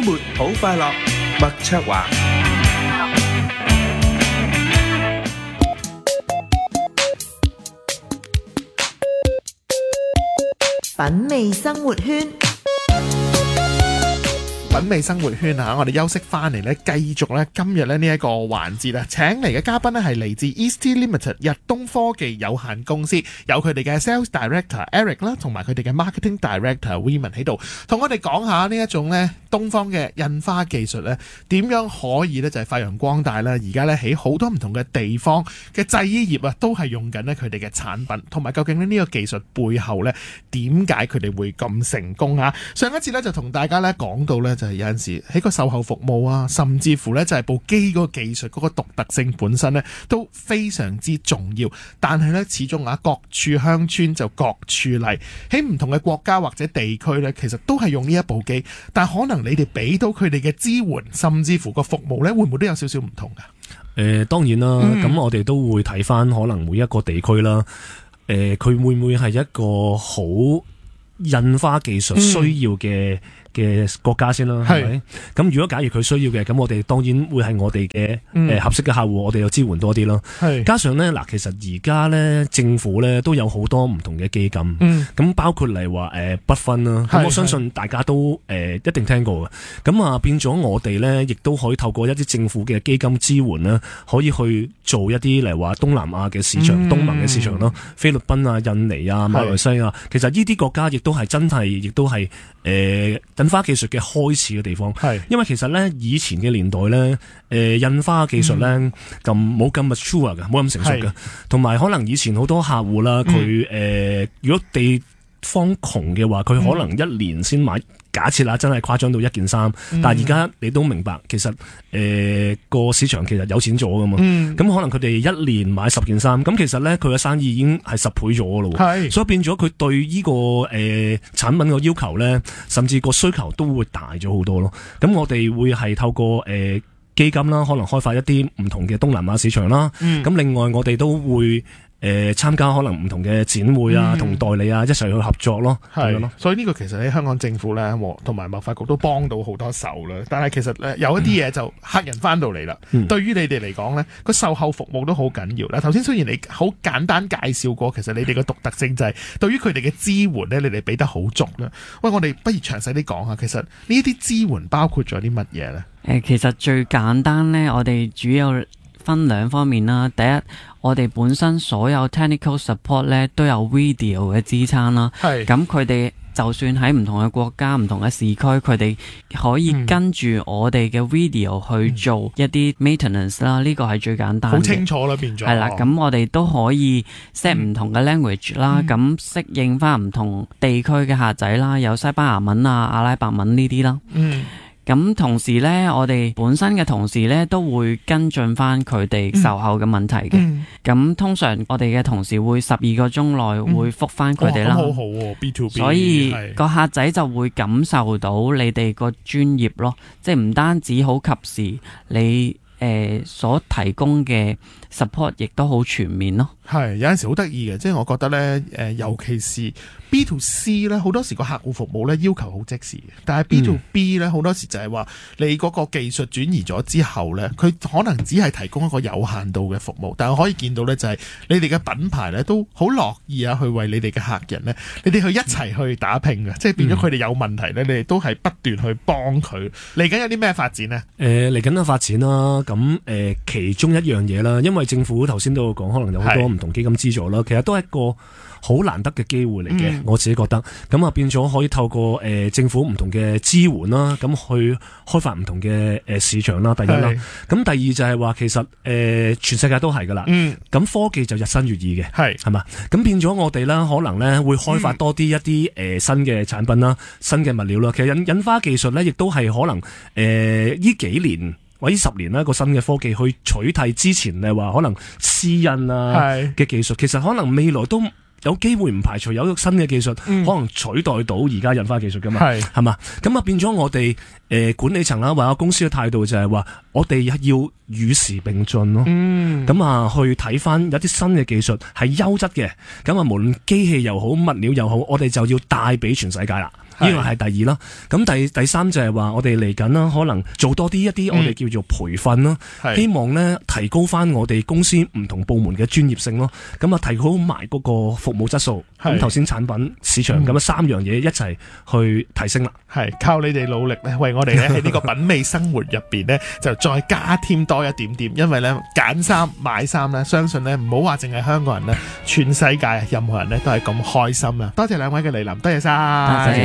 末好快樂，麥卓華。 品味生活圈。 品味生活圈啊！我哋休息翻嚟咧，繼續咧今日咧呢一個環節啊，請嚟嘅嘉賓咧係嚟自 Eastee Limited 日東科技有限公司，有佢哋嘅 Sales Director Eric 啦，同埋佢哋嘅 Marketing Director Weeman 喺度，同我哋講下呢一種咧東方嘅印花技術咧點樣可以咧就係發揚光大啦！而家咧喺好多唔同嘅地方嘅製衣業啊，都係用緊咧佢哋嘅產品，同埋究竟呢個技術背後咧點解佢哋會咁成功啊？上一次咧就同大家咧講到咧。就係有陣時喺個售後服務啊，甚至乎咧就係部機嗰個技術嗰個獨特性本身咧都非常之重要。但係咧始終啊，各處鄉村就各處例，喺唔同嘅國家或者地區咧，其實都係用呢一部機，但可能你哋俾到佢哋嘅支援，甚至乎個服務咧，會唔會都有少少唔同㗎？ 當然啦，咁我哋都會睇翻可能每一個地區啦。佢會唔會係一個好印花技術需要嘅國家先啦，係咪？咁如果假如佢需要嘅，咁我哋當然會係我哋嘅合適嘅客戶，我哋又支援多啲咯。加上咧嗱，其實而家咧政府咧都有好多唔同嘅基金，咁包括嚟話不分啦，咁我相信大家都一定聽過嘅。咁啊變咗我哋咧，亦都可以透過一啲政府嘅基金支援啦，可以去做一啲嚟話東南亞嘅市場、東盟嘅市場咯，菲律賓啊、印尼啊、馬來西亞，其實呢啲國家亦都係真係，亦都係印花技術嘅開始嘅地方，因為其實咧以前嘅年代咧，印花技術咧咁冇咁 mature 嘅，冇咁成熟嘅，同埋可能以前好多客戶啦，佢如果地方窮嘅話，佢可能一年先買。假設啦，真係誇張到一件衫，但係而家你都明白，其實個市場其實有錢咗噶嘛，咁可能佢哋一年買10件衫，咁其實咧佢嘅生意已經係10倍咗咯，所以變咗佢對呢個產品嘅要求咧，甚至個需求都會大咗好多咯。咁我哋會係透過基金啦，可能開發一啲唔同嘅東南亞市場啦，咁另外我哋都會參加可能唔同嘅展會啊，同代理啊一齊去合作咯，係咯。 所以呢個其實喺香港政府咧，同埋貿發局都幫到好多手啦。但係其實咧有一啲嘢就客人翻到嚟啦。對於你哋嚟講咧，個售後服務都好緊要啦。頭先雖然你好簡單介紹過，其實你哋嘅獨特性就係對於佢哋嘅支援咧，你哋俾得好足啦。喂，我哋不如詳細啲講下，其實呢啲支援包括咗啲乜嘢咧？ 其實最簡單咧，我哋主要分兩方面啦。第一，我哋本身所有 technical support 咧都有 video 嘅支撐啦。咁佢哋就算喺唔同嘅國家、唔同嘅市區，佢哋可以跟住我哋嘅 video 去做一啲 maintenance 啦。呢個係最簡單嘅。好清楚啦，變咗。係啦，咁我哋都可以 set 唔同嘅 language 啦，咁適應翻唔同地區嘅客仔啦，有西班牙文啊、阿拉伯文呢啲啦。咁同時呢，我哋本身嘅同事呢都會跟進翻佢哋售後嘅問題嘅。咁通常我哋嘅同事會12個鐘內會覆翻佢哋啦。 好好喎，B2B。 所以個客仔就會感受到你哋個專業咯，即係唔單止好及時，你所提供嘅 support 亦都好全面咯。 係有陣時好得意嘅，即係我覺得咧，尤其是 B to C 咧，好多時個客戶服務咧要求好即時，但係 B to B 咧好多時就係話你嗰個技術轉移咗之後咧，佢可能只係提供一個有限度嘅服務，但係我可以見到咧就係你哋嘅品牌咧都好樂意啊去為你哋嘅客人咧，你哋去一齊去打拼嘅，即係變咗佢哋有問題咧，你哋都係不斷去幫佢。嚟緊有啲咩發展呢？嚟緊嘅發展啦，咁其中一樣嘢啦，因為政府頭先都有講，可能有好多唔同基金資助啦，其實都係一個好難得嘅機會嚟嘅，我自己覺得。咁啊變咗可以透過政府唔同嘅支援啦，咁去開發唔同嘅市場啦。第一啦，咁第二就係話其實全世界都係噶啦。咁科技就日新月異嘅，係嘛？咁變咗我哋啦，可能咧會開發多啲一啲新嘅產品啦，新嘅物料啦。其實印花技術咧，亦都係可能呢幾年或者10年啦，個新嘅科技去取替之前你話可能絲印啊嘅技術，其實可能未來都有機會，唔排除有一個新嘅技術可能取代到而家印花技術噶嘛，係嘛？咁啊變咗我哋管理層啦，或者公司嘅態度就係話，我哋要與時並進咯。咁啊去睇翻有啲新嘅技術係優質嘅，咁啊無論機器又好，物料又好，我哋就要帶俾全世界啦。 呢個係第二啦。咁第三就係話我哋嚟緊啦，可能做多啲一啲我哋叫做培訓啦，希望咧提高翻我哋公司唔同部門嘅專業性咯。咁啊提高埋嗰個服務質素。咁頭先產品市場咁三樣嘢一齊去提升啦。 係靠你哋努力咧，為我哋咧喺呢個品味生活入邊咧，就再加添多一點點。因為咧揀衫買衫咧，相信咧唔好話淨係香港人咧，全世界任何人咧都係咁開心啊！多謝兩位嘅蒞臨，多謝晒。